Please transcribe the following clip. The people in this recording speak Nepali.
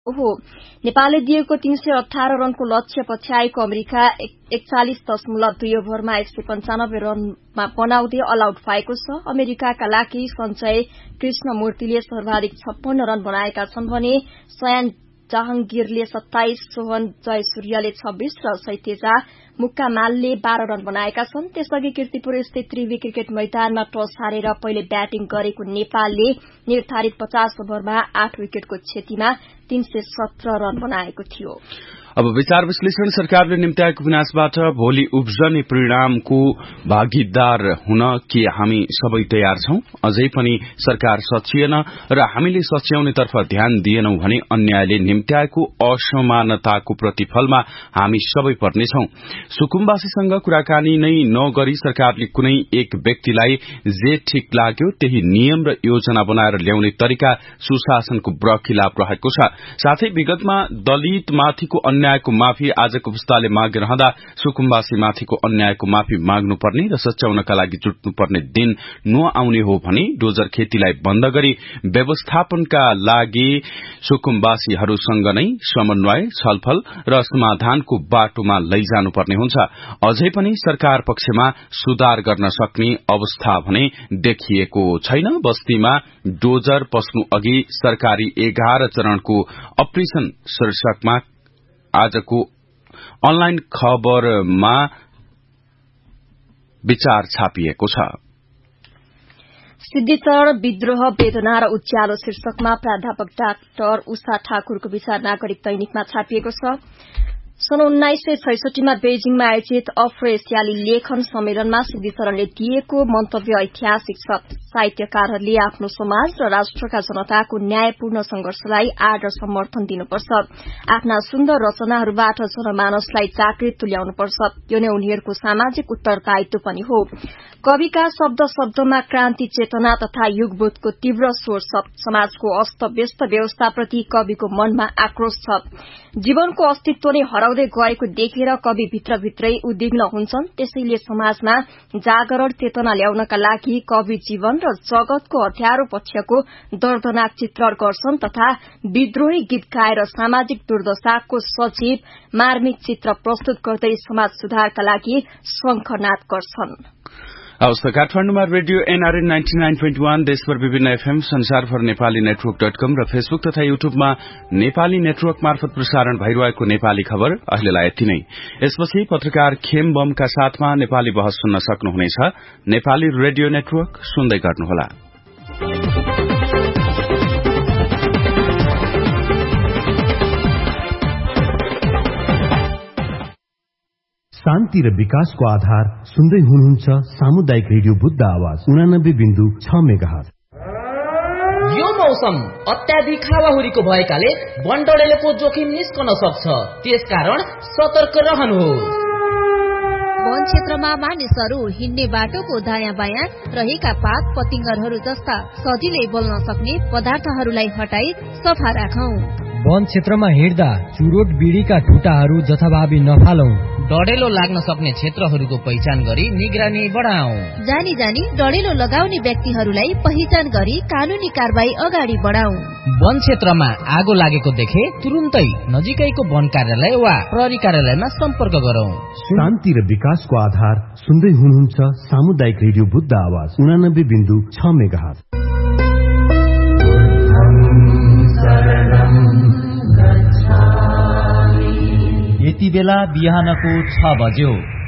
हो। नेपालले दिएको 318 रनको लक्ष्य पछ्याएको अमेरिका 41.2 ओभरमा 195 रनमा बनाउँदै अल आउट भएको छ। अमेरिकाका लागि सञ्जय कृष्णमूर्तिले सर्वाधिक 56 रन बनाएका छन् भने सयान जहांगीरले 27, सोहन जयसूर्यले 26 र सैतेजा मुक्कामालले 12 रन बनाएका छन्। त्यसअघि कीर्तिपुर स्थित त्रिवी क्रिकेट मैदानमा टस हारेर पहिले ब्याटिङ गरेको नेपालले निर्धारित 50 ओभरमा 8 विकेटको क्षतिमा 317 रन बनाएको थियो। अब विचार विश्लेषण। सरकारले निम्त्याएको विनाशबाट भोलि उब्जने परिणामको भागीदार हुन के हामी सबै तयार छौं? अझै पनि सरकार सचिएन र हामीले सच्याउनेतर्फ ध्यान दिएनौं भने अन्यायले निम्त्याएको असमानताको प्रतिफलमा हामी सबै पर्नेछौं। सुकुम्बासीसँग कुराकानी नै नगरी सरकारले कुनै एक व्यक्तिलाई जे ठिक लाग्यो त्यही नियम र योजना बनाएर ल्याउने तरिका सुशासनको ब्रखिलाप रहेको छ। साथै विगतमा दलित माथिको अन्यायको माफी आजको पुस्ताले माग रहँदा सुकुम्बासी माथिको अन्यायको माफी माग्नुपर्ने र सच्याउनका लागि जुट्नुपर्ने दिन नआउने हो भने डोजर खेतीलाई बन्द गरी व्यवस्थापनका लागि सुकुम्बासीहरूसँग नै समन्वय, छलफल र समाधानको बाटोमा लैजानुपर्ने हुन्छ। अझै पनि सरकार पक्षमा सुधार गर्न सक्ने अवस्था भने देखिएको छैन। बस्तीमा डोजर पस्नु अघि सरकारी 11 चरणको अपरेशन शीर्षकमा आजको अनलाइन खबरमा विचार छापिएको छ। सिद्धिचरण विद्रोह वेदना र उज्यालो शीर्षकमा प्राध्यापक डाक्टर उषा ठाकुरको विचार नागरिक दैनिकमा छापिएको छ। सन् 1966 मा बेजिङमा आयोजित अफ्रो-एसियाली लेखन सम्मेलनमा सिद्धिचरणले दिएको मन्तव्य ऐतिहासिक छ। साहित्यकारहरूले आफ्नो समाज र राष्ट्रका जनताको न्यायपूर्ण संघर्षलाई आदर समर्थन दिनुपर्छ। आफ्ना सुन्दर रचनाहरूबाट जनमानसलाई जागृत तुल्याउनुपर्छ। यो नै उनीहरूको सामाजिक उत्तरदायित्व पनि हो। कविका शब्द शब्दमा क्रान्ति चेतना तथा युगबोधको तीव्र स्वर छ। समाजको अस्तव्यस्त व्यवस्थाप्रति कविको मनमा आक्रोश छ। जीवनको अस्तित्व नै हराउँदै गएको देखेर कवि भित्रभित्रै उद्विग्न हुन्छन्। त्यसैले समाजमा जागरण चेतना ल्याउनका लागि कवि जीवन र जगतको अध्यारो पक्षको दर्दनाक चित्रण गर्छन् तथा विद्रोही गीत गाएर सामाजिक दुर्दशाको सजीव मार्मिक चित्र प्रस्तुत गर्दै समाज सुधारका लागि शंखनाद गर्छन्। हवस् त काठमाडौँमा रेडियो एनआरएन 99.1 देशभर विभिन्न एफएम संसारभर नेपाली नेटवर्क.com र फेसबुक तथा युट्युबमा नेपाली नेटवर्क मार्फत प्रसारण भइरहेको नेपाली खबर अहिलेलाई यति नै। यसपछि पत्रकार खेम बमका साथमा नेपाली बहस सुन्न सक्नुहुनेछ। नेपाली रेडियो नेटवर्क सुन्दै गर्नुहोला। शान्ति र विकासको आधार सुन्दै हुनुहुन्छ सामुदायिक रेडियो बुद्ध आवाज 89.6 मेगाहर्ज। यो मौसम अत्याधिक हावाहुरीको भएकाले वनडरेलोको जोखिम निस्कन सक्छ। त्यसकारण सतर्क रहनुहोस्। वन क्षेत्रमा मानिसहरू हिँड्ने बाटोको दायाँ बायाँ रहेका पात पतिंगरहरू जस्ता सजिलै बोल्न सक्ने पदार्थहरूलाई हटाई सफा राखौं। वन क्षेत्रमा हिँड्दा चुरोट बिडीका ठुटाहरू जथाभावी नफालौं। डढेलो लाग्न सक्ने क्षेत्रहरूको पहिचान गरी निगरानी बढाऊ। जानी जानी डढेलो लगाउने व्यक्तिहरूलाई पहिचान गरी कानूनी कारबाही अगाडि बढाऊ। वन क्षेत्रमा आगो लागेको देखे तुरुन्तै नजिकैको वन कार्यालय वा प्रहरी कार्यालयमा सम्पर्क गरौं। शान्ति र विकासको आधार सुन्दै हुनुहुन्छ सामुदायिक रेडियो बुद्ध आवाज 89.6 मेगाहर्ज। यति बेला बिहानको 6 बज्यो।